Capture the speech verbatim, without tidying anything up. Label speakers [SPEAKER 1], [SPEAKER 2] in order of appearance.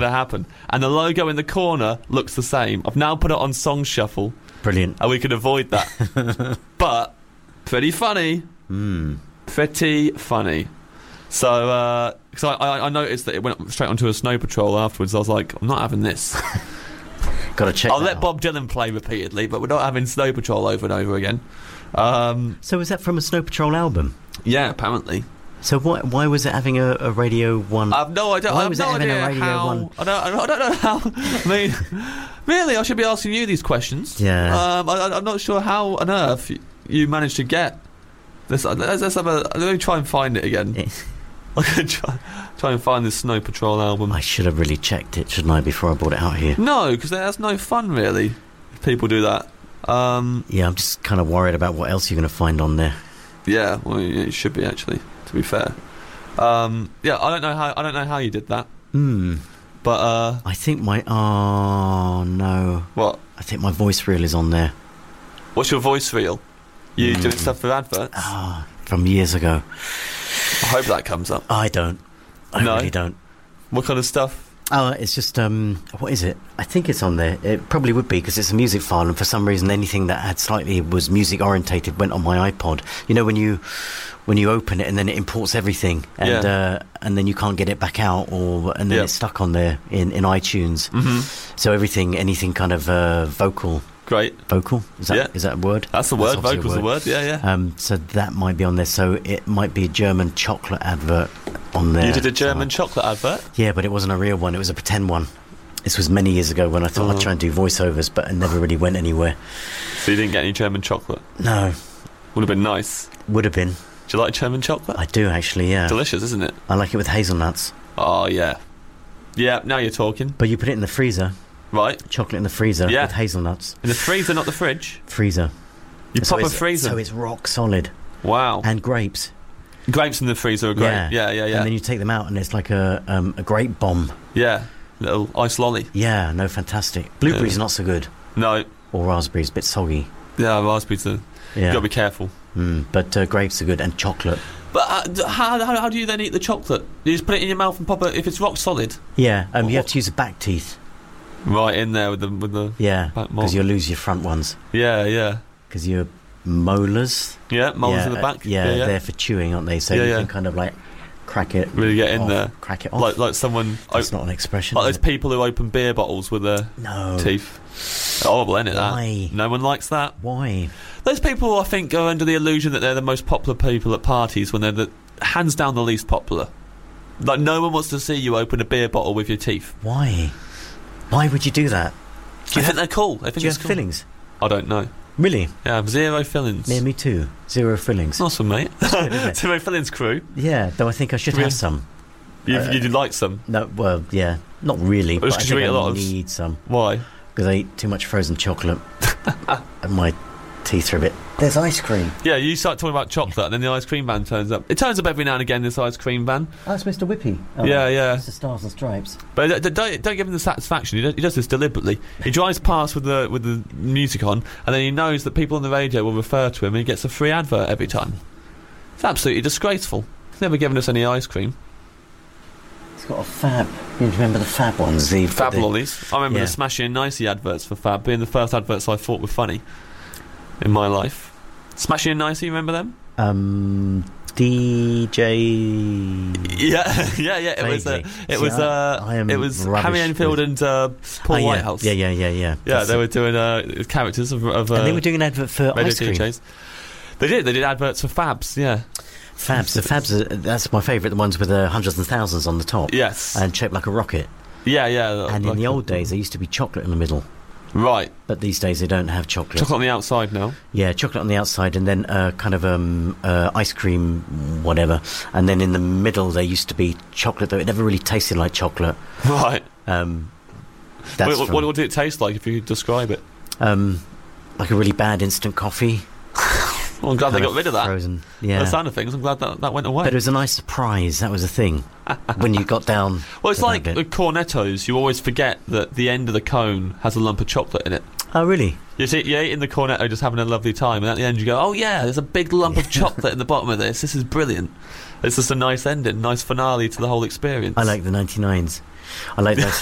[SPEAKER 1] going to happen. And the logo in the corner looks the same. I've now put it on Song Shuffle.
[SPEAKER 2] Brilliant.
[SPEAKER 1] And we can avoid that. But, pretty funny.
[SPEAKER 2] Mm.
[SPEAKER 1] Pretty funny. So, uh, cause I, I, I noticed that it went straight onto a Snow Patrol afterwards. I was like, I'm not having this.
[SPEAKER 2] Got to check
[SPEAKER 1] I'll
[SPEAKER 2] that
[SPEAKER 1] let
[SPEAKER 2] out.
[SPEAKER 1] Bob Dylan play repeatedly, but we're not having Snow Patrol over and over again. Um,
[SPEAKER 2] so was that from a Snow Patrol album?
[SPEAKER 1] Yeah, apparently.
[SPEAKER 2] So why why was it having a, a Radio One?
[SPEAKER 1] I have no idea.
[SPEAKER 2] Why
[SPEAKER 1] I have
[SPEAKER 2] was
[SPEAKER 1] no
[SPEAKER 2] it having
[SPEAKER 1] idea
[SPEAKER 2] a Radio
[SPEAKER 1] how.
[SPEAKER 2] One?
[SPEAKER 1] I don't. I don't know how. I mean, really, I should be asking you these questions.
[SPEAKER 2] Yeah.
[SPEAKER 1] Um, I, I'm not sure how on earth you, you managed to get this. Let's, let's have a. Let me try and find it again. I'm gonna try, try and find this Snow Patrol album.
[SPEAKER 2] I should have really checked it, shouldn't I, before I brought it out here?
[SPEAKER 1] No, because that's no fun, really. If people do that. Um,
[SPEAKER 2] yeah, I'm just kind of worried about what else you're going to find on there.
[SPEAKER 1] Yeah, well, it should be actually. To be fair. Um, yeah, I don't know how. I don't know how you did that.
[SPEAKER 2] Hmm.
[SPEAKER 1] But uh,
[SPEAKER 2] I think my oh no.
[SPEAKER 1] What?
[SPEAKER 2] I think my voice reel is on there.
[SPEAKER 1] What's your voice reel? You
[SPEAKER 2] mm.
[SPEAKER 1] doing stuff for adverts?
[SPEAKER 2] Ah, from years ago.
[SPEAKER 1] I hope that comes up.
[SPEAKER 2] I don't. I
[SPEAKER 1] no?
[SPEAKER 2] really don't.
[SPEAKER 1] What kind of stuff?
[SPEAKER 2] Oh, it's just um, what is it? I think it's on there. It probably would be because it's a music file, and for some reason, anything that had slightly was music orientated went on my iPod. You know when you when you open it and then it imports everything, and
[SPEAKER 1] yeah.
[SPEAKER 2] uh, and then you can't get it back out, or and then
[SPEAKER 1] yep.
[SPEAKER 2] it's stuck on there in in iTunes.
[SPEAKER 1] Mm-hmm.
[SPEAKER 2] So everything, anything kind of uh, vocal.
[SPEAKER 1] Great.
[SPEAKER 2] Vocal? Is that
[SPEAKER 1] yeah.
[SPEAKER 2] is that a word?
[SPEAKER 1] That's the word. Vocal's the word. Yeah, yeah.
[SPEAKER 2] Um, so that might be on there. So it might be a German chocolate advert on there.
[SPEAKER 1] You did a German
[SPEAKER 2] so,
[SPEAKER 1] chocolate advert?
[SPEAKER 2] Yeah, but it wasn't a real one. It was a pretend one. This was many years ago when I thought oh. I'd try and do voiceovers, but it never really went anywhere.
[SPEAKER 1] So you didn't get any German chocolate?
[SPEAKER 2] No.
[SPEAKER 1] Would have been nice.
[SPEAKER 2] Would have been.
[SPEAKER 1] Do you like German chocolate?
[SPEAKER 2] I do, actually, yeah.
[SPEAKER 1] Delicious, isn't it?
[SPEAKER 2] I like it with hazelnuts.
[SPEAKER 1] Oh, yeah. Yeah, now you're talking.
[SPEAKER 2] But you put it in the freezer.
[SPEAKER 1] Right.
[SPEAKER 2] Chocolate in the freezer
[SPEAKER 1] yeah.
[SPEAKER 2] with hazelnuts.
[SPEAKER 1] In the freezer, not the fridge?
[SPEAKER 2] Freezer.
[SPEAKER 1] You
[SPEAKER 2] so
[SPEAKER 1] pop a freezer?
[SPEAKER 2] So it's rock solid.
[SPEAKER 1] Wow.
[SPEAKER 2] And grapes.
[SPEAKER 1] Grapes in the freezer are great. Yeah, yeah, yeah. yeah.
[SPEAKER 2] And then you take them out and it's like a um, a grape bomb.
[SPEAKER 1] Yeah. Little ice lolly.
[SPEAKER 2] Yeah, no, fantastic. Blueberries
[SPEAKER 1] yeah.
[SPEAKER 2] not so good.
[SPEAKER 1] No.
[SPEAKER 2] Or raspberries, a bit soggy.
[SPEAKER 1] Yeah, raspberries are...
[SPEAKER 2] Yeah.
[SPEAKER 1] You got to be careful.
[SPEAKER 2] Mm, but uh, grapes are good, and chocolate.
[SPEAKER 1] But uh, how, how how do you then eat the chocolate? You just put it in your mouth and pop it if it's rock solid?
[SPEAKER 2] Yeah, um,
[SPEAKER 1] what,
[SPEAKER 2] you have to use the back teeth.
[SPEAKER 1] Right in there with the with the
[SPEAKER 2] yeah,
[SPEAKER 1] back
[SPEAKER 2] because you'll lose your front ones.
[SPEAKER 1] Yeah, yeah.
[SPEAKER 2] Because your molars.
[SPEAKER 1] Yeah, molars
[SPEAKER 2] yeah,
[SPEAKER 1] in the back.
[SPEAKER 2] Uh, yeah,
[SPEAKER 1] yeah, yeah,
[SPEAKER 2] they're for chewing, aren't they? So
[SPEAKER 1] yeah,
[SPEAKER 2] you
[SPEAKER 1] yeah.
[SPEAKER 2] can kind of like crack it.
[SPEAKER 1] Really get in
[SPEAKER 2] off,
[SPEAKER 1] there.
[SPEAKER 2] Crack it off.
[SPEAKER 1] Like like someone.
[SPEAKER 2] That's op- not an expression.
[SPEAKER 1] Like those
[SPEAKER 2] it?
[SPEAKER 1] people who open beer bottles with their
[SPEAKER 2] no.
[SPEAKER 1] teeth. Horrible, isn't it?
[SPEAKER 2] Why?
[SPEAKER 1] That? No one likes that.
[SPEAKER 2] Why?
[SPEAKER 1] Those people, I think, go under the illusion that they're the most popular people at parties when they're the hands down the least popular. Like no one wants to see you open a beer bottle with your teeth.
[SPEAKER 2] Why? Why would you do that?
[SPEAKER 1] Do you I think they're cool. I think
[SPEAKER 2] do you
[SPEAKER 1] it's
[SPEAKER 2] have
[SPEAKER 1] cool.
[SPEAKER 2] fillings?
[SPEAKER 1] I don't know.
[SPEAKER 2] Really?
[SPEAKER 1] Yeah, I have zero fillings.
[SPEAKER 2] Yeah, me too. Zero fillings.
[SPEAKER 1] Awesome, mate.
[SPEAKER 2] Good,
[SPEAKER 1] zero fillings crew.
[SPEAKER 2] Yeah, though I think I should
[SPEAKER 1] Really?
[SPEAKER 2] have some.
[SPEAKER 1] You
[SPEAKER 2] Uh,
[SPEAKER 1] you'd like some?
[SPEAKER 2] No, well, yeah, not really.
[SPEAKER 1] Well,
[SPEAKER 2] But I
[SPEAKER 1] just 'cause you
[SPEAKER 2] think
[SPEAKER 1] eat a
[SPEAKER 2] I
[SPEAKER 1] lot of-
[SPEAKER 2] need some
[SPEAKER 1] Why?
[SPEAKER 2] because I eat too much frozen chocolate, and my teeth are a bit. There's ice cream.
[SPEAKER 1] Yeah, you start talking about chocolate, and then the ice cream van turns up. It turns up every now and again. This ice cream van.
[SPEAKER 2] Oh, it's Mister Whippy. Oh,
[SPEAKER 1] Yeah, yeah.
[SPEAKER 2] Mister Stars and Stripes.
[SPEAKER 1] But d- d- don't don't give him the satisfaction. He does, he does this deliberately. He drives past with the with the music on, and then he knows that people on the radio will refer to him, and he gets a free advert every time. It's absolutely disgraceful. He's never given us any ice cream.
[SPEAKER 2] It's got a Fab. You remember the Fab ones? The
[SPEAKER 1] Fab
[SPEAKER 2] the,
[SPEAKER 1] lollies. I remember
[SPEAKER 2] yeah.
[SPEAKER 1] the Smashing and Nicey adverts for Fab being the first adverts I thought were funny in my life. Smashing and Nicey, you remember them?
[SPEAKER 2] Um, D J.
[SPEAKER 1] Yeah, yeah, yeah. It was. Uh, it
[SPEAKER 2] See,
[SPEAKER 1] was.
[SPEAKER 2] I,
[SPEAKER 1] Uh,
[SPEAKER 2] I am
[SPEAKER 1] it was
[SPEAKER 2] rubbish
[SPEAKER 1] Harry Enfield
[SPEAKER 2] with-
[SPEAKER 1] and uh, Paul
[SPEAKER 2] oh, yeah.
[SPEAKER 1] Whitehouse.
[SPEAKER 2] Yeah, yeah, yeah, yeah.
[SPEAKER 1] Yeah,
[SPEAKER 2] That's
[SPEAKER 1] they
[SPEAKER 2] it.
[SPEAKER 1] were doing uh, characters of. of uh,
[SPEAKER 2] and they were doing an advert for
[SPEAKER 1] radio
[SPEAKER 2] ice cream.
[SPEAKER 1] D Js. They did. They did adverts for Fabs. Yeah.
[SPEAKER 2] Fabs. The Fabs. Are, that's my favourite. The ones with uh, hundreds and thousands on the top.
[SPEAKER 1] Yes.
[SPEAKER 2] And shaped like a rocket.
[SPEAKER 1] Yeah, yeah.
[SPEAKER 2] And
[SPEAKER 1] like
[SPEAKER 2] in the
[SPEAKER 1] a-
[SPEAKER 2] old days, there used to be chocolate in the middle.
[SPEAKER 1] Right.
[SPEAKER 2] But these days, they don't have chocolate.
[SPEAKER 1] Chocolate on the outside now.
[SPEAKER 2] Yeah, chocolate on the outside, and then uh, kind of um, uh, ice cream, whatever. And then in the middle, there used to be chocolate, though it never really tasted like chocolate.
[SPEAKER 1] Right.
[SPEAKER 2] Um, that's
[SPEAKER 1] What, what,
[SPEAKER 2] from,
[SPEAKER 1] what did it taste like if you could describe it?
[SPEAKER 2] um, like a really bad instant coffee.
[SPEAKER 1] Well, I'm glad they
[SPEAKER 2] Kind
[SPEAKER 1] got rid of that.
[SPEAKER 2] Frozen. Yeah.
[SPEAKER 1] The sound of things, I'm glad that, that went away.
[SPEAKER 2] But it was a nice surprise. That was the thing. When you got down.
[SPEAKER 1] Well, it's
[SPEAKER 2] to that
[SPEAKER 1] like
[SPEAKER 2] bit.
[SPEAKER 1] with cornettos, you always forget that the end of the cone has a lump of chocolate in it.
[SPEAKER 2] Oh, really?
[SPEAKER 1] You see, you're eating the cornetto just having a lovely time, and at the end you go, oh yeah, there's a big lump of chocolate in the bottom of this. This is brilliant. It's just a nice ending, nice finale to the whole experience.
[SPEAKER 2] I like the ninety-nines. I like those